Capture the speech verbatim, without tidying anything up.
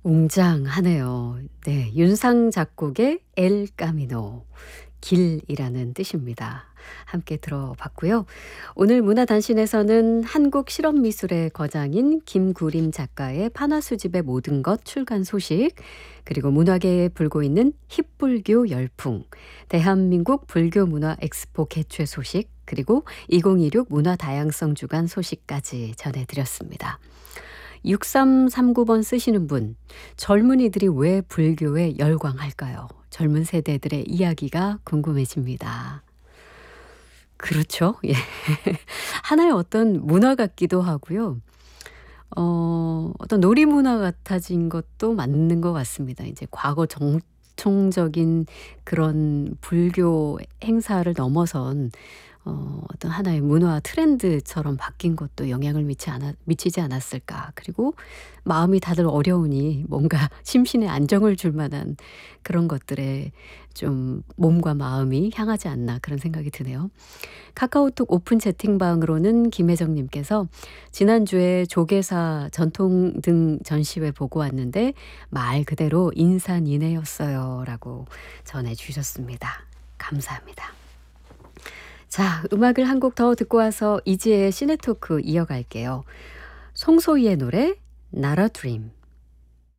웅장하네요. 네, 윤상 작곡의 엘 까미노, 길이라는 뜻입니다. 함께 들어봤고요. 오늘 문화단신에서는 한국 실험미술의 거장인 김구림 작가의 파나수집의 모든 것 출간 소식, 그리고 문화계에 불고 있는 힙불교 열풍, 대한민국 불교문화 엑스포 개최 소식, 그리고 이천이십육 문화다양성 주간 소식까지 전해드렸습니다. 육삼삼구 번 쓰시는 분, 젊은이들이 왜 불교에 열광할까요? 젊은 세대들의 이야기가 궁금해집니다. 그렇죠. 예. 하나의 어떤 문화 같기도 하고요. 어, 어떤 놀이문화 같아진 것도 맞는 것 같습니다. 이제 과거 정통적인 그런 불교 행사를 넘어선 어, 어떤 하나의 문화 트렌드처럼 바뀐 것도 영향을 미치 않았, 미치지 않았을까. 그리고 마음이 다들 어려우니 뭔가 심신에 안정을 줄 만한 그런 것들에 좀 몸과 마음이 향하지 않나 그런 생각이 드네요. 카카오톡 오픈 채팅방으로는 김혜정님께서 지난주에 조계사 전통 등 전시회 보고 왔는데 말 그대로 인산인해였어요 라고 전해주셨습니다. 감사합니다. 자, 음악을 한 곡 더 듣고 와서 이지혜의 시네토크 이어갈게요. 송소희의 노래 Not a Dream.